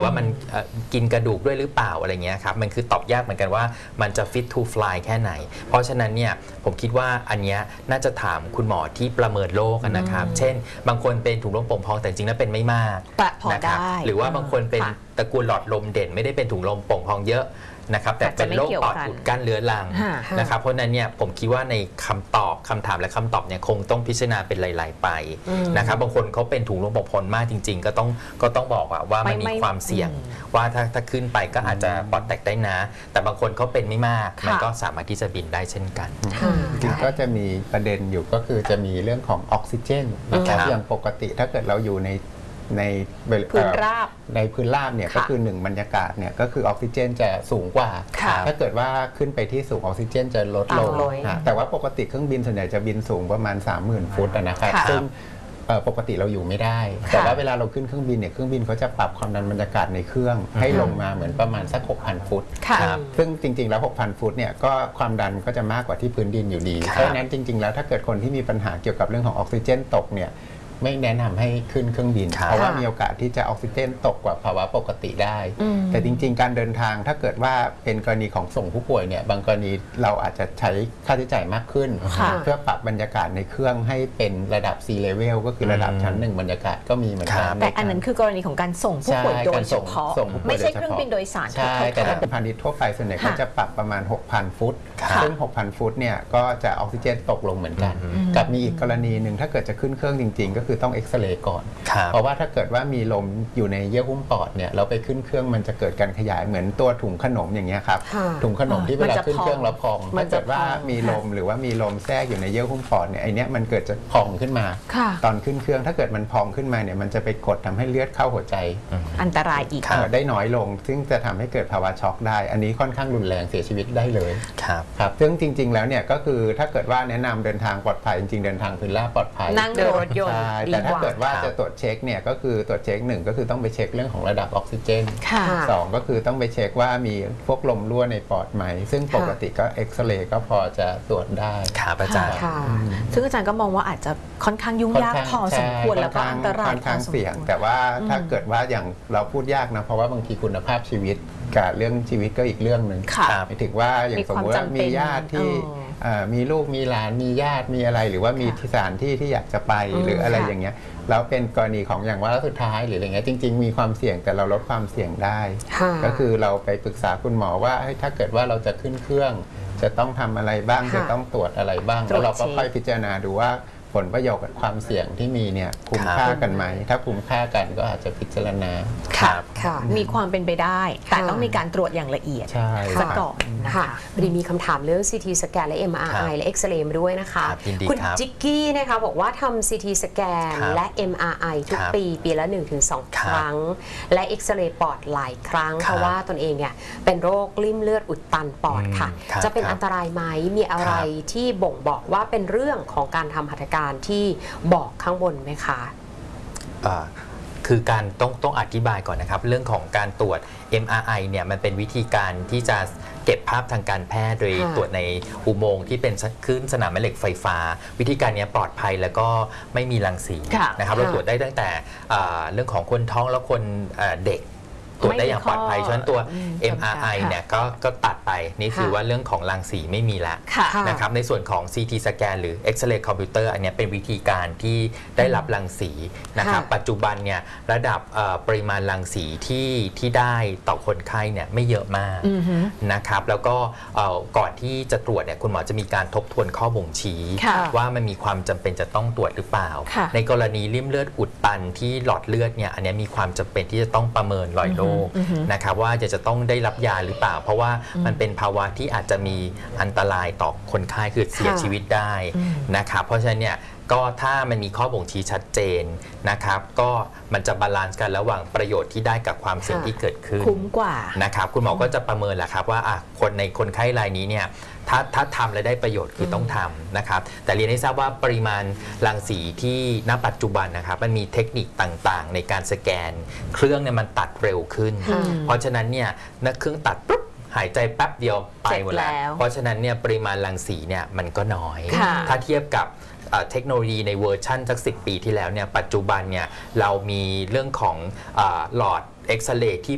ว่ามันกินกระดูกด้วยหรือเปล่าอะไรเงี้ยครับมันคือตอบยากเหมือนกันว่ามันจะ fit to fly แค่ไหนเพราะฉะนั้นเนี่ยผมคิดว่าอันเนี้ยน่าจะถามคุณหมอที่ประเมินโรคกันนะครับเช่นบางคนเป็นถุงลมโป่งพองแต่จริงแล้วเป็นไม่มากนะครับหรือว่าบางคนเป็นตระกูลหลอดลมเด่นไม่ได้เป็นถุงลมโป่งพองเยอะนะครับแต่เป็นโรคปอดอุดกั้นเรื้อรังนะครับเพราะนั้นเนี่ยผมคิดว่าในคำถามและคำตอบเนี่ยคงต้องพิจารณาเป็นหลายๆไปนะครับบางคนเขาเป็นถุงลมโป่งพองมากจริงๆก็ต้องบอกว่ามันมีความเสี่ยงว่าถ้าขึ้นไปก็อาจจะปอดแตกได้นะแต่บางคนเขาเป็นไม่มากมันก็สามารถที่จะบินได้เช่นกันจริงก็จะมีประเด็นอยู่ก็คือจะมีเรื่องของออกซิเจนนะครับอย่างปกติถ้าเกิดเราอยู่ในพื้นราบเนี่ยก็คือ1บรรยากาศเนี่ยก็คือออกซิเจนจะสูงกว่าถ้าเกิดว่าขึ้นไปที่สูงออกซิเจนจะลดลงแต่ว่าปกติเครื่องบินส่วนใหญ่จะบินสูงประมาณ 30,000 ฟุตนะครับซึ่งปกติเราอยู่ไม่ได้แต่ว่าเวลาเราขึ้นเครื่องบินเนี่ยเครื่องบินเขาจะปรับความดันบรรยากาศในเครื่องให้ลงมาเหมือนประมาณสัก 6,000 ฟุตซึ่งจริงๆแล้ว 6,000 ฟุตเนี่ยก็ความดันก็จะมากกว่าที่พื้นดินอยู่ดีเพราะฉะนั้นจริงๆแล้วถ้าเกิดคนที่มีปัญหาเกี่ยวกับเรื่องของออกซิเจนตกเนี่ยไม่แนะนำให้ขึ้นเครื่องบินเพราะว่ามีโอกาสที่จะออกซิเจนตกกว่าภาวะปกติได้แต่จริงๆการเดินทางถ้าเกิดว่าเป็นกรณีของส่งผู้ป่วยเนี่ยบางกรณีเราอาจจะใช้ค่าใช้จ่ายมากขึ้นเพื่อปรับบรรยากาศในเครื่องให้เป็นระดับ sea level ก็คือระดับชั้น1บรรยากาศก็มีเหมือนกันแต่อันนั้นคือกรณีของการส่งผู้ป่วยโดยเฉพาะไม่ใช่เครื่องบินโดยสารใช่แต่ถ้าเป็นพาณิชย์ทั่วไปส่วนใหญ่เขาจะปรับประมาณ 6,000 ฟุตซึ่ง 6,000 ฟุตเนี่ยก็จะออกซิเจนตกลงเหมือนกันกับมีอีกกรณีหนึ่งถ้าเกิดจะขึ้นเครื่องจริงๆก็คือต้องเอ็กซเรย์ก่อนเพราะว่าถ้าเกิดว่ามีลมอยู่ในเยื่อหุ้มปอดเนี่ยเราไปขึ้นเครื่องมันจะเกิดการขยายเหมือนตัวถุงขนมอย่างเงี้ยครับถุงขนมที่เวลาขึ้นเครื่องเราพองถ้าเกิดว่ามีลมหรือว่ามีลมแทรกอยู่ในเยื่อหุ้มปอดเนี่ยไอเนี้ยมันเกิดจะพองขึ้นมาตอนขึ้นเครื่องถ้าเกิดมันพองขึ้นมาเนี่ยมันจะไปกดทำให้เลือดเข้าหัวใจอันตรายอีกได้น้อยลงซึ่งจะทำให้เกิดภาวะช็อกได้อันนี้ค่อนข้างรุนแรงเสียชีวิตได้เลยครับซึ่งจริงๆแล้วเนี่ยก็คือถ้าเกิดว่าแนะนำเดินทางปลอดภัยจริงๆเดินทางพื้นราบปลอดภัยนั่งรถยนต์แต่ถ้าเกิดว่าจะตรวจเช็คเนี่ยก็คือตรวจเช็ค1ก็คือต้องไปเช็คเรื่องของระดับออกซิเจน2ก็คือต้องไปเช็คว่ามีพวกลมรั่วในปอดไหมซึ่งปกติก็เอ็กซเรย์ก็พอจะตรวจได้ครับอาจารย์ซึ่งอาจารย์ก็มองว่าอาจจะค่อนข้างยุ่งยากพอสมควรแล้วก็อันตรายค่อนข้างเสี่ยงแต่ว่าถ้าเกิดว่าอย่างเราพูดยากนะเพราะว่าบางทีคุณภาพชีวิตกับเรื่องชีวิตก็อีกเรื่องหนึ่งหมายถึงว่าอย่างสมมติว่ามีญาติที่มีลูกมีหลานมีญาติมีอะไรหรือว่ามีสถานที่ที่อยากจะไปหรืออะไรอย่างเงี้ยแล้วเป็นกรณีของอย่างว่าสุดท้ายหรืออะไรเงี้ยจริงๆมีความเสี่ยงแต่เราลดความเสี่ยงได้ก็คือเราไปปรึกษาคุณหมอว่าถ้าเกิดว่าเราจะขึ้นเครื่องจะต้องทำอะไรบ้างจะต้องตรวจอะไรบ้างแล้วเราก็ค่อยพิจารณาดูว่าผลประโยชน์กับความเสี่ยงที่มีเนี่ยคุ้มค่ากันไหมถ้าคุ้มค่ากันก็อาจจะพิจารณาค่ะมีความเป็นไปได้แต่ต้องมีการตรวจอย่างละเอียดซะก่อนนะคะพอดีมีคำถามเรื่อง CT สแกนและ MRI และ X-ray มาด้วยนะคะคุณจิกกี้นะคะบอกว่าทำ CT สแกนและ MRI ทุกปีละ 1-2 ครั้งและ X-ray ปอดหลายครั้งเพราะว่าตนเองเนี่ยเป็นโรคลิ่มเลือดอุดตันปอดค่ะจะเป็นอันตรายไหมมีอะไรที่บ่งบอกว่าเป็นเรื่องของการทำหัตถการที่บอกข้างบนไหมคะคือการต้องอธิบายก่อนนะครับเรื่องของการตรวจ MRI เนี่ยมันเป็นวิธีการที่จะเก็บภาพทางการแพทย์โดยตรวจในอุโมงค์ที่เป็นคลื่นสนามแม่เหล็กไฟฟ้าวิธีการนี้ปลอดภัยแล้วก็ไม่มีรังสีนะครับเราตรวจได้ตั้งแต่เรื่องของคนท้องและคนเด็กตรวจได้อย่างปลอดภัยฉะนั้นตัว MRI เนี่ยก็ตัดไปนี่คือว่าเรื่องของรังสีไม่มีแล้วนะครับในส่วนของ CT สแกนหรือ X-ray คอมพิวเตอร์อันนี้เป็นวิธีการที่ได้รับรังสีนะครับปัจจุบันเนี่ยระดับปริมาณรังสีที่ได้ต่อคนไข้เนี่ยไม่เยอะมากนะครับแล้วก็ก่อนที่จะตรวจเนี่ยคุณหมอจะมีการทบทวนข้อบ่งชี้ว่ามันมีความจำเป็นจะต้องตรวจหรือเปล่าในกรณีริ่มเลือดอุดตันที่หลอดเลือดเนี่ยอันนี้มีความจำเป็นที่จะต้องประเมินรอยโรคนะครับว่าจะต้องได้รับยาหรือเปล่าเพราะว่ามันเป็นภาวะที่อาจจะมีอันตรายต่อคนไข้คือเสียชีวิตได้นะครับเพราะฉะนั้นเนี่ยก็ถ้ามันมีข้อบ่งชี้ชัดเจนนะครับก็มันจะบาลานซ์กันระหว่างประโยชน์ที่ได้กับความเสี่ยงที่เกิดขึ้นคุ้มกว่านะครับคุณหมอก็จะประเมินแหละครับว่าคนไข้รายนี้เนี่ยถ้าทำและได้ประโยชน์คือต้องทำนะครับแต่เรียนให้ทราบว่าปริมาณรังสีที่ณปัจจุบันนะครับมันมีเทคนิคต่างๆในการสแกนเครื่องเนี่ยมันตัดเร็วขึ้นเพราะฉะนั้นเนี่ยนักเครื่องตัดปุ๊บหายใจแป๊บเดียวไปหมดแล้วเพราะฉะนั้นเนี่ยปริมาณรังสีเนี่ยมันก็น้อยถ้าเทียบกับเทคโนโลยีในเวอร์ชั่นสัก10 ปีที่แล้วเนี่ยปัจจุบันเนี่ยเรามีเรื่องของหลอดเอ็กซเรย์ที่